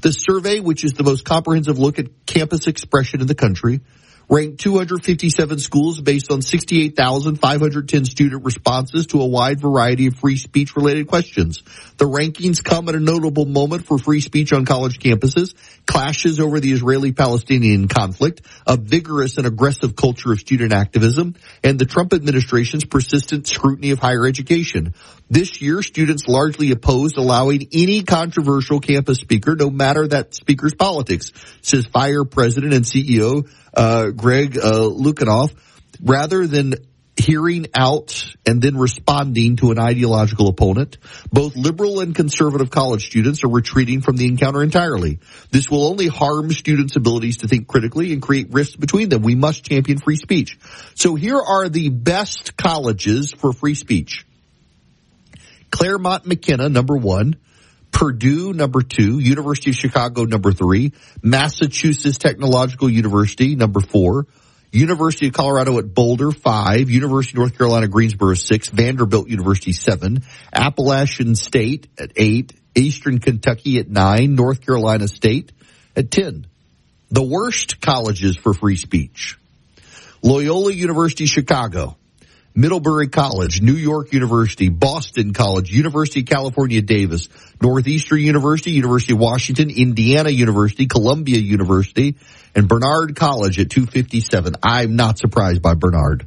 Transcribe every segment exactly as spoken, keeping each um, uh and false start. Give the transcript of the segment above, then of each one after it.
The survey, which is the most comprehensive look at campus expression in the country, ranked two hundred fifty-seven schools based on sixty-eight thousand five hundred ten student responses to a wide variety of free speech-related questions. The rankings come at a notable moment for free speech on college campuses, clashes over the Israeli-Palestinian conflict, a vigorous and aggressive culture of student activism, and the Trump administration's persistent scrutiny of higher education. This year, students largely opposed allowing any controversial campus speaker, no matter that speaker's politics, says FIRE president and C E O uh, Greg uh, Lukianoff, rather than hearing out and then responding to an ideological opponent. Both liberal and conservative college students are retreating from the encounter entirely. This will only harm students' abilities to think critically and create rifts between them. We must champion free speech. So here are the best colleges for free speech. Claremont McKenna, number one. Purdue, number two. University of Chicago, number three. Massachusetts Technological University, number four. University of Colorado at Boulder, five. University of North Carolina, Greensboro, six. Vanderbilt University, seven. Appalachian State at eight. Eastern Kentucky at nine. North Carolina State at ten. The worst colleges for free speech. Loyola University, Chicago. Middlebury College, New York University, Boston College, University of California, Davis, Northeastern University, University of Washington, Indiana University, Columbia University, and Bernard College at two fifty-seven. I'm not surprised by Bernard.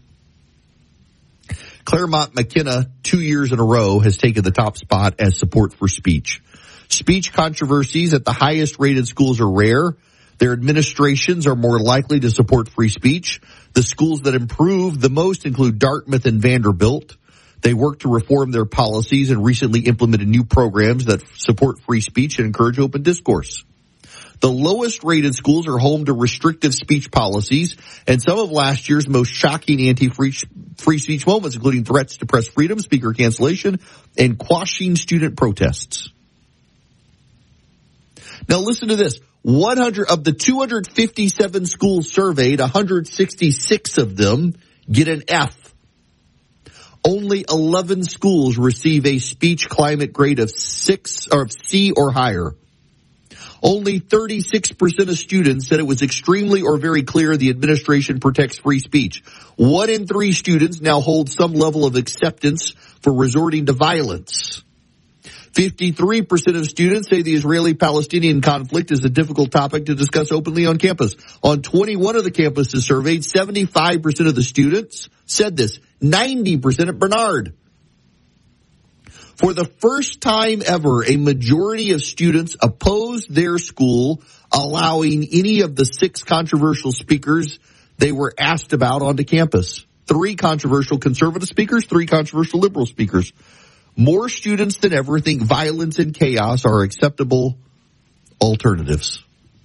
Claremont McKenna, two years in a row, has taken the top spot as support for speech. Speech controversies at the highest rated schools are rare. Their administrations are more likely to support free speech. The schools that improve the most include Dartmouth and Vanderbilt. They work to reform their policies and recently implemented new programs that support free speech and encourage open discourse. The lowest rated schools are home to restrictive speech policies and some of last year's most shocking anti-free free speech moments, including threats to press freedom, speaker cancellation, and quashing student protests. Now listen to this. one hundred of the two hundred fifty-seven schools surveyed, one hundred sixty-six of them get an F. Only eleven schools receive a speech climate grade of six or C or higher. Only thirty-six percent of students said it was extremely or very clear the administration protects free speech. One in three students now hold some level of acceptance for resorting to violence. fifty-three percent of students say the Israeli-Palestinian conflict is a difficult topic to discuss openly on campus. On twenty-one of the campuses surveyed, seventy-five percent of the students said this, ninety percent at Bernard. For the first time ever, a majority of students opposed their school allowing any of the six controversial speakers they were asked about onto campus. Three controversial conservative speakers, three controversial liberal speakers. More students than ever think violence and chaos are acceptable alternatives.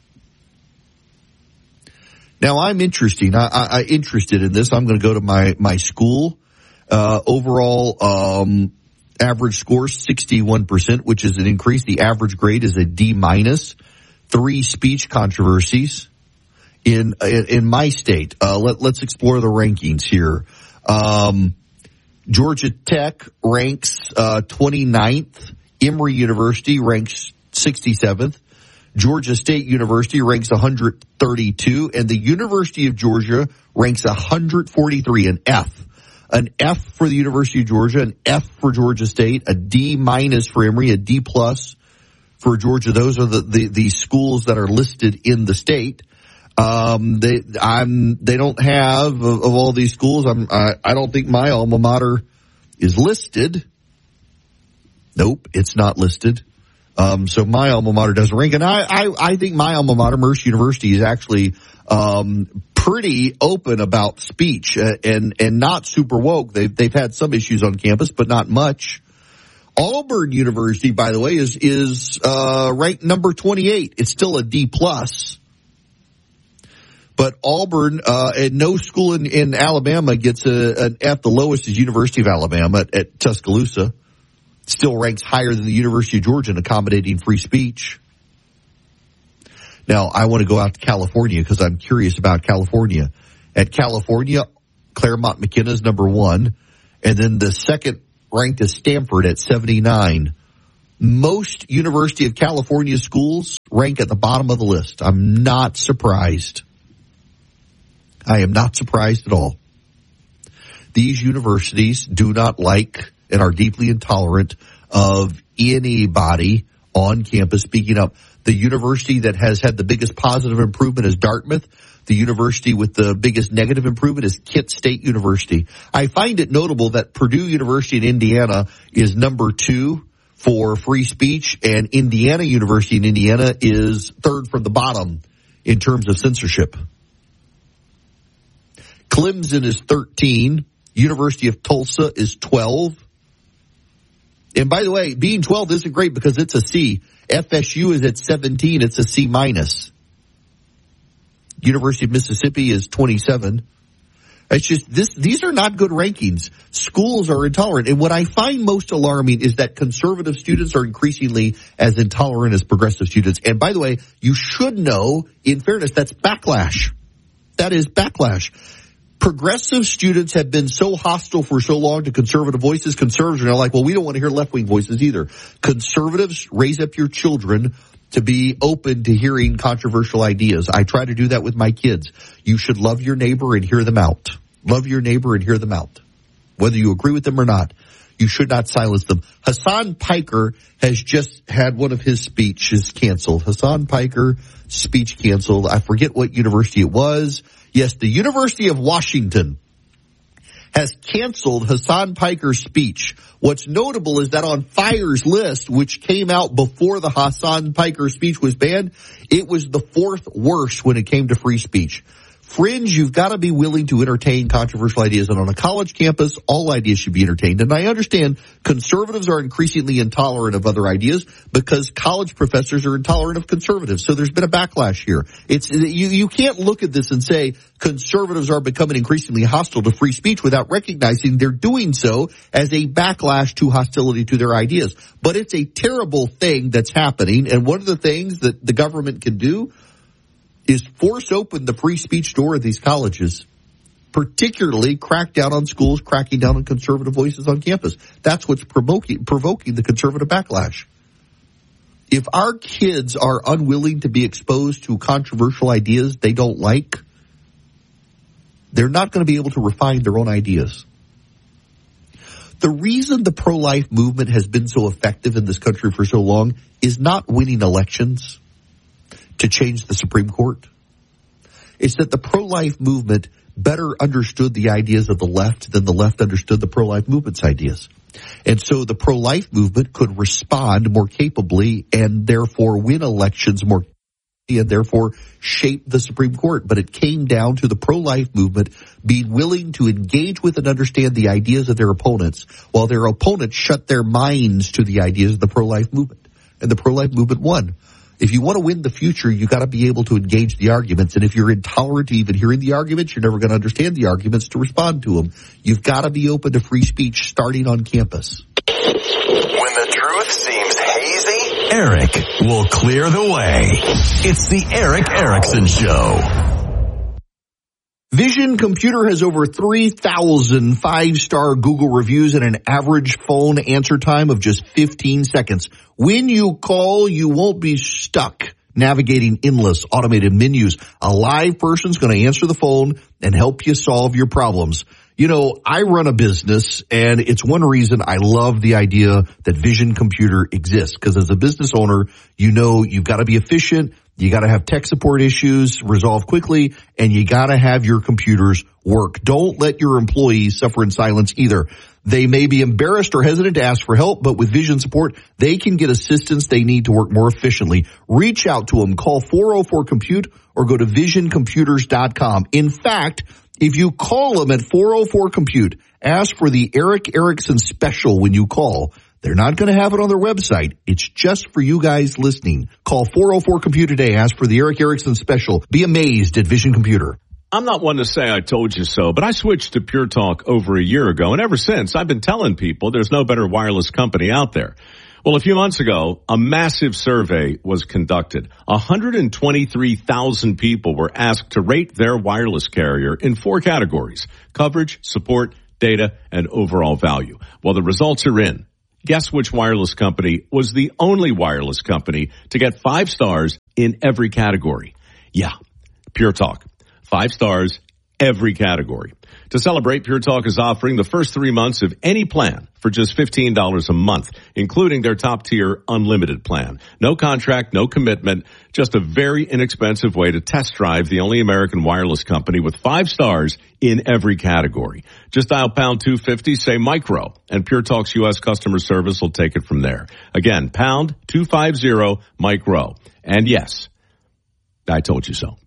Now, I'm interesting. I, I, I interested in this. I'm going to go to my my school. Uh, overall, um, average score sixty-one percent, which is an increase. The average grade is a D minus. Three speech controversies in in, in my state. Uh, let, let's explore the rankings here. Um, Georgia Tech ranks uh, twenty-ninth. Emory University ranks sixty-seventh. Georgia State University ranks one hundred thirty-two. And the University of Georgia ranks one hundred forty-three, an F. An F for the University of Georgia, an F for Georgia State, a D minus for Emory, a D plus for Georgia. Those are the, the, the schools that are listed in the state. Um, they, I'm, they don't have, of, of all these schools, I'm, I, I don't think my alma mater is listed. Nope, it's not listed. Um, so my alma mater doesn't rank. And I, I, I think my alma mater, Mercer University, is actually, um, pretty open about speech, uh, and, and not super woke. They've, they've had some issues on campus, but not much. Auburn University, by the way, is, is, uh, ranked number twenty-eight. It's still a D plus. But Auburn, uh, and no school in, in Alabama gets a, an F. The lowest is University of Alabama at, at Tuscaloosa. Still ranks higher than the University of Georgia in accommodating free speech. Now, I want to go out to California because I'm curious about California. At California, Claremont McKenna is number one. And then the second ranked is Stanford at seventy-nine. Most University of California schools rank at the bottom of the list. I'm not surprised. I am not surprised at all. These universities do not like and are deeply intolerant of anybody on campus speaking up. The university that has had the biggest positive improvement is Dartmouth. The university with the biggest negative improvement is Kent State University. I find it notable that Purdue University in Indiana is number two for free speech, and Indiana University in Indiana is third from the bottom in terms of censorship. Clemson is thirteen. University of Tulsa is twelve. And by the way, being twelve isn't great because it's a C. F S U is at seventeen. It's a C minus. University of Mississippi is twenty-seven. It's just this, these are not good rankings. Schools are intolerant. And what I find most alarming is that conservative students are increasingly as intolerant as progressive students. And by the way, you should know, in fairness, that's backlash. That is backlash. Progressive students have been so hostile for so long to conservative voices. Conservatives are now like, well, we don't want to hear left-wing voices either. Conservatives, raise up your children to be open to hearing controversial ideas. I try to do that with my kids. You should love your neighbor and hear them out. Love your neighbor and hear them out. Whether you agree with them or not, you should not silence them. Hasan Piker has just had one of his speeches canceled. Hasan Piker, speech canceled. I forget what university it was. Yes, the University of Washington has canceled Hasan Piker's speech. What's notable is that on FIRE's list, which came out before the Hasan Piker speech was banned, it was the fourth worst when it came to free speech. Fringe, you've got to be willing to entertain controversial ideas. And on a college campus, all ideas should be entertained. And I understand conservatives are increasingly intolerant of other ideas because college professors are intolerant of conservatives. So there's been a backlash here. It's you, you can't look at this and say conservatives are becoming increasingly hostile to free speech without recognizing they're doing so as a backlash to hostility to their ideas. But it's a terrible thing that's happening. And one of the things that the government can do is force open the free speech door of these colleges, particularly crack down on schools, cracking down on conservative voices on campus. That's what's provoking, provoking the conservative backlash. If our kids are unwilling to be exposed to controversial ideas they don't like, they're not going to be able to refine their own ideas. The reason the pro-life movement has been so effective in this country for so long is not winning elections to change the Supreme Court. It's that the pro-life movement better understood the ideas of the left than the left understood the pro-life movement's ideas. And so the pro-life movement could respond more capably and therefore win elections more and therefore shape the Supreme Court. But it came down to the pro-life movement being willing to engage with and understand the ideas of their opponents while their opponents shut their minds to the ideas of the pro-life movement. And the pro-life movement won. If you want to win the future, you got to be able to engage the arguments. And if you're intolerant to even hearing the arguments, you're never going to understand the arguments to respond to them. You've got to be open to free speech starting on campus. When the truth seems hazy, Eric will clear the way. It's the Eric Erickson Show. Vision Computer has over three thousand five-star Google reviews and an average phone answer time of just fifteen seconds. When you call, you won't be stuck navigating endless automated menus. A live person's going to answer the phone and help you solve your problems. You know, I run a business, and it's one reason I love the idea that Vision Computer exists, because as a business owner, you know you've got to be efficient. You got to have tech support issues resolved quickly, and you got to have your computers work. Don't let your employees suffer in silence either. They may be embarrassed or hesitant to ask for help, but with Vision support, they can get assistance they need to work more efficiently. Reach out to them. Call four oh four compute or go to vision computers dot com. In fact, if you call them at four oh four compute, ask for the Eric Erickson special when you call. They're not going to have it on their website. It's just for you guys listening. Call four oh four compute today. Ask for the Eric Erickson special. Be amazed at Vision Computer. I'm not one to say I told you so, but I switched to Pure Talk over a year ago, and ever since I've been telling people there's no better wireless company out there. Well, a few months ago, a massive survey was conducted. one hundred twenty-three thousand people were asked to rate their wireless carrier in four categories: coverage, support, data, and overall value. Well, the results are in. Guess which wireless company was the only wireless company to get five stars in every category? Yeah, Pure Talk. Five stars, every category. To celebrate, Pure Talk is offering the first three months of any plan for just fifteen dollars a month, including their top-tier unlimited plan. No contract, no commitment, just a very inexpensive way to test drive the only American wireless company with five stars in every category. Just dial pound two fifty, say micro, and Pure Talk's U S customer service will take it from there. Again, pound two fifty, micro. And yes, I told you so.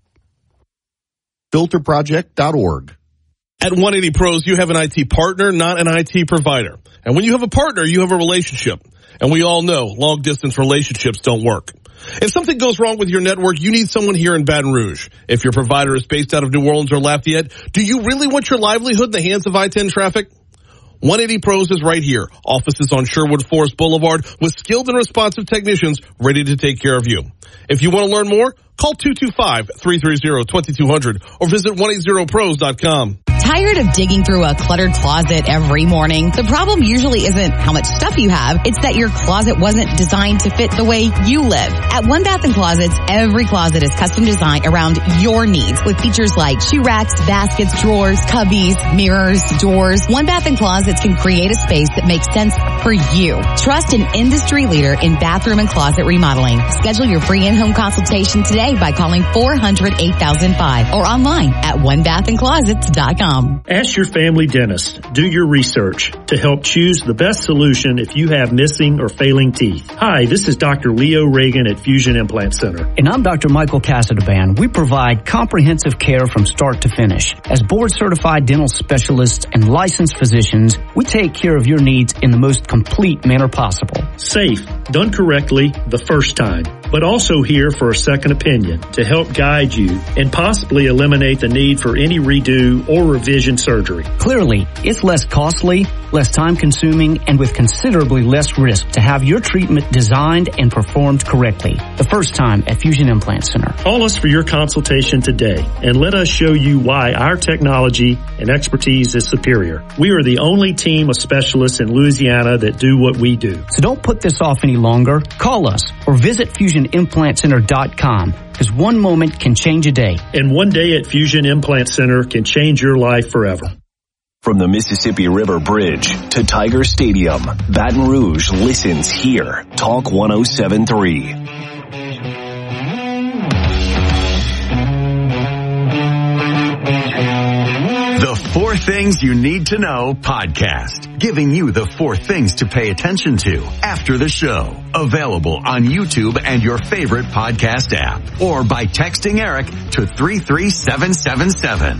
filter project dot org. At one eighty Pros, you have an I T partner, not an I T provider. And when you have a partner, you have a relationship. And we all know long-distance relationships don't work. If something goes wrong with your network, you need someone here in Baton Rouge. If your provider is based out of New Orleans or Lafayette, do you really want your livelihood in the hands of I ten traffic? one eighty Pros is right here. Offices on Sherwood Forest Boulevard with skilled and responsive technicians ready to take care of you. If you want to learn more, call two two five, three three zero, two two zero zero or visit one eighty pros dot com. Tired of digging through a cluttered closet every morning? The problem usually isn't how much stuff you have. It's that your closet wasn't designed to fit the way you live. At One Bath and Closets, every closet is custom designed around your needs with features like shoe racks, baskets, drawers, cubbies, mirrors, doors. One Bath and Closets can create a space that makes sense for you. Trust an industry leader in bathroom and closet remodeling. Schedule your free in-home consultation today by calling four hundred, eight thousand five or online at one bath and closets dot com. Ask your family dentist. Do your research to help choose the best solution if you have missing or failing teeth. Hi, this is Doctor Leo Reagan at Fusion Implant Center. And I'm Doctor Michael Casadaband. We provide comprehensive care from start to finish. As board-certified dental specialists and licensed physicians, we take care of your needs in the most complete manner possible. Safe, done correctly the first time, but also here for a second opinion to help guide you and possibly eliminate the need for any redo or revision surgery. Clearly, it's less costly, less time-consuming, and with considerably less risk to have your treatment designed and performed correctly. The first time at Fusion Implant Center. Call us for your consultation today and let us show you why our technology and expertise is superior. We are the only team of specialists in Louisiana that do what we do. So don't put this off any longer. Call us or visit fusion implant center dot com because one moment can change a day. And one day at Fusion Implant Center can change your life forever. From the Mississippi River Bridge to Tiger Stadium, Baton Rouge listens here. Talk one oh seven point three. The Four Things You Need to Know podcast, giving you the four things to pay attention to after the show. Available on YouTube and your favorite podcast app, or by texting Eric to three three seven seven seven.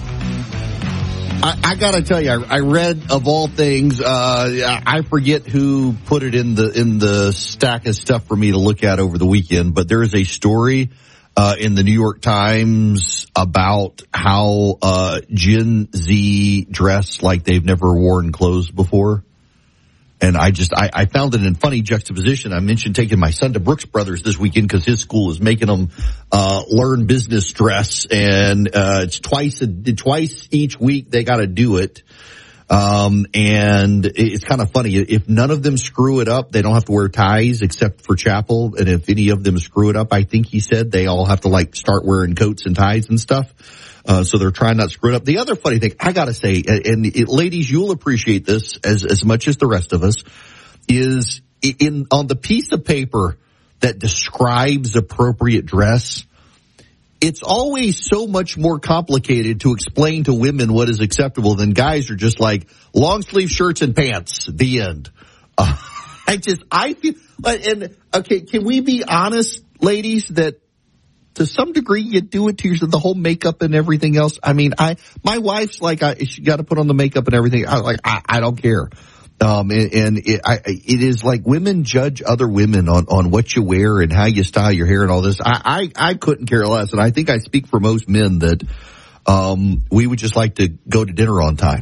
I, I gotta tell you, I, I read of all things, uh, I forget who put it in the, in the stack of stuff for me to look at over the weekend, but there is a story, uh, in the New York Times about how, uh, Gen Z dress like they've never worn clothes before. And I just, I, I found it in funny juxtaposition. I mentioned taking my son to Brooks Brothers this weekend because his school is making them, uh, learn business dress. And, uh, it's twice, a, twice each week they gotta do it. Um, and it's kind of funny. If none of them screw it up, they don't have to wear ties except for chapel. And if any of them screw it up, I think he said they all have to like start wearing coats and ties and stuff. Uh, so they're trying not to screw it up. The other funny thing, I gotta say, and it, ladies, you'll appreciate this as, as much as the rest of us, is in, on the piece of paper that describes appropriate dress, it's always so much more complicated to explain to women what is acceptable than guys are just like long sleeve shirts and pants, the end. Uh, I just, I feel, and okay, can we be honest, ladies, that to some degree, you do it to yourself, the whole makeup and everything else. I mean, I, my wife's like, I, she got to put on the makeup and everything. I like, I, I don't care. Um, and, and it, I, it is like women judge other women on, on what you wear and how you style your hair and all this. I, I, I couldn't care less. And I think I speak for most men that, um, we would just like to go to dinner on time.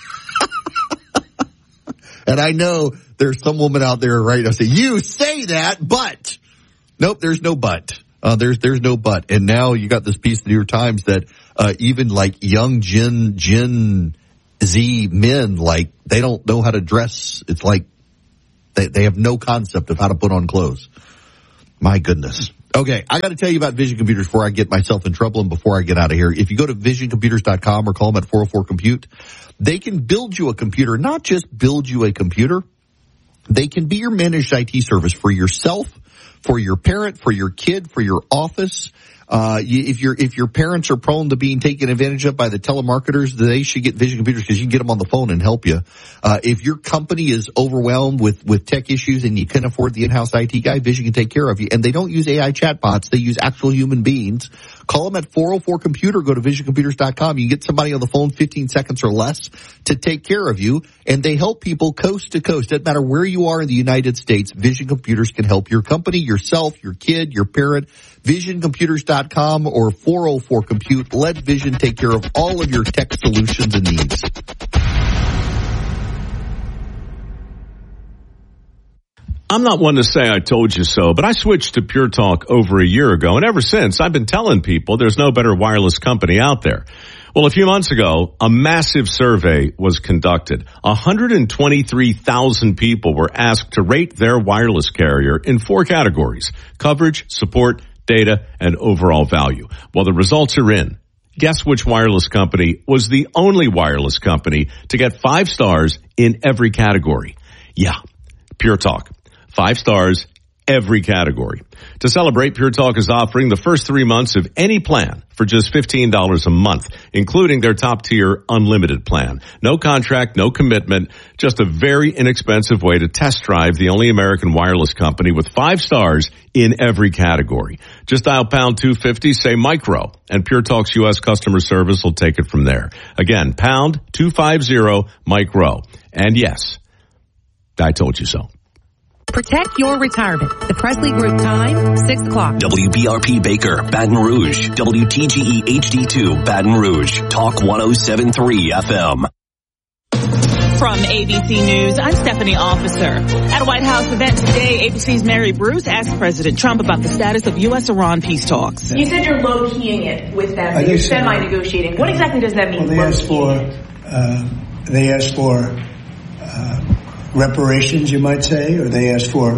And I know there's some woman out there right now saying, you say that, but nope, there's no but. Uh, there's, there's no but. And now you got this piece in the New York Times that, uh, even like young Gen, Gen Z men, like, they don't know how to dress. It's like They, they have no concept of how to put on clothes. My goodness. Okay, I got to tell you about Vision Computers before I get myself in trouble and before I get out of here. If you go to vision computers dot com or call them at four oh four compute, they can build you a computer, not just build you a computer. They can be your managed I T service for yourself, for your parent, for your kid, for your office. Uh, you, if your if your parents are prone to being taken advantage of by the telemarketers, they should get Vision Computers because you can get them on the phone and help you. Uh, if your company is overwhelmed with, with tech issues and you can't afford the in-house I T guy, Vision can take care of you. And they don't use A I chatbots. They use actual human beings. Call them at four oh four compute or go to vision computers dot com. You can get somebody on the phone fifteen seconds or less to take care of you. And they help people coast to coast. Doesn't matter where you are in the United States, Vision Computers can help your company, yourself, your kid, your parent. vision computers dot com or four oh four compute. Let Vision take care of all of your tech solutions and needs. I'm not one to say I told you so, but I switched to Pure Talk over a year ago, and ever since I've been telling people there's no better wireless company out there. Well, a few months ago, a massive survey was conducted. one hundred twenty-three thousand people were asked to rate their wireless carrier in four categories: coverage, support, data, and overall value. Well, the results are in. Guess which wireless company was the only wireless company to get five stars in every category? Yeah, Pure Talk. Five stars, every category. To celebrate, Pure Talk is offering the first three months of any plan for just fifteen dollars a month, including their top-tier unlimited plan. No contract, no commitment, just a very inexpensive way to test drive the only American wireless company with five stars in every category. Just dial pound two fifty, say micro, and Pure Talk's U S customer service will take it from there. Again, pound two fifty, micro. And yes, I told you so. Protect your retirement. The Presley Group time, six o'clock. W B R P Baker, Baton Rouge. W T G E H D two, Baton Rouge. Talk one oh seven point three F M. From A B C News, I'm Stephanie Officer. At a White House event today, A B C's Mary Bruce asked President Trump about the status of U S Iran peace talks. You said you're low-keying it with them. You're semi-negotiating. What exactly does that mean? Well, they asked for, uh, they asked for, uh, reparations, you might say, or they asked for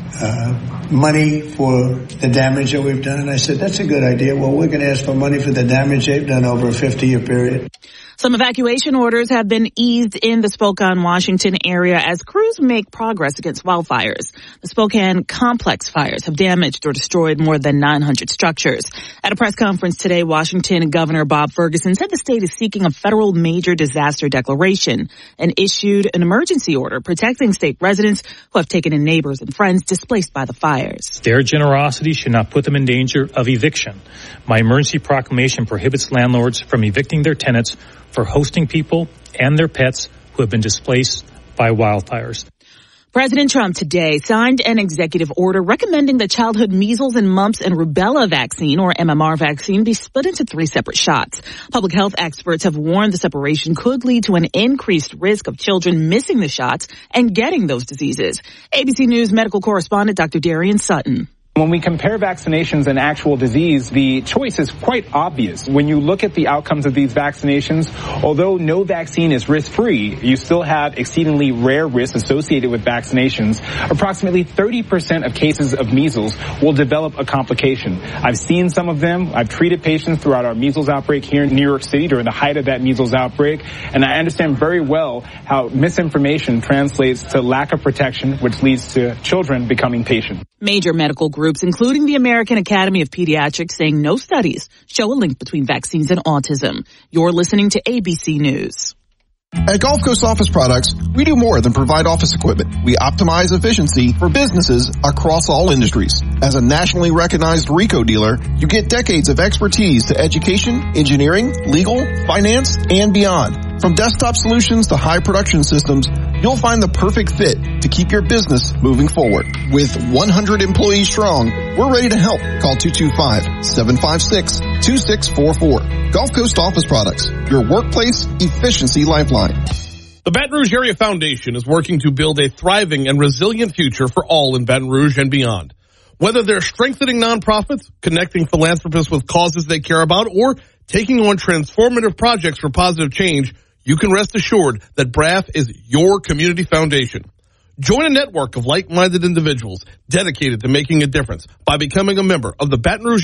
uh, money for the damage that we've done. And I said, that's a good idea. Well, we're going to ask for money for the damage they've done over a fifty-year period. Some evacuation orders have been eased in the Spokane, Washington area as crews make progress against wildfires. The Spokane complex fires have damaged or destroyed more than nine hundred structures. At a press conference today, Washington Governor Bob Ferguson said the state is seeking a federal major disaster declaration and issued an emergency order protecting state residents who have taken in neighbors and friends displaced by the fires. Their generosity should not put them in danger of eviction. My emergency proclamation prohibits landlords from evicting their tenants for hosting people and their pets who have been displaced by wildfires. President Trump today signed an executive order recommending the childhood measles and mumps and rubella vaccine, or M M R vaccine, be split into three separate shots. Public health experts have warned the separation could lead to an increased risk of children missing the shots and getting those diseases. A B C News medical correspondent Doctor Darian Sutton. When we compare vaccinations and actual disease, the choice is quite obvious. When you look at the outcomes of these vaccinations, although no vaccine is risk-free, you still have exceedingly rare risks associated with vaccinations. Approximately thirty percent of cases of measles will develop a complication. I've seen some of them. I've treated patients throughout our measles outbreak here in New York City during the height of that measles outbreak, and I understand very well how misinformation translates to lack of protection, which leads to children becoming patient. Major medical groups, including the American Academy of Pediatrics, saying no studies show a link between vaccines and autism. You're listening to A B C News. At Gulf Coast Office Products, we do more than provide office equipment. We optimize efficiency for businesses across all industries. As a nationally recognized RICO dealer, you get decades of expertise to education, engineering, legal, finance, and beyond. From desktop solutions to high production systems, you'll find the perfect fit to keep your business moving forward. With one hundred employees strong, we're ready to help. Call two two five, seven five six, two six four four. Gulf Coast Office Products, your workplace efficiency lifeline. The Baton Rouge Area Foundation is working to build a thriving and resilient future for all in Baton Rouge and beyond. Whether they're strengthening nonprofits, connecting philanthropists with causes they care about, or taking on transformative projects for positive change, you can rest assured that B R A F is your community foundation. Join a network of like-minded individuals dedicated to making a difference by becoming a member of the Baton Rouge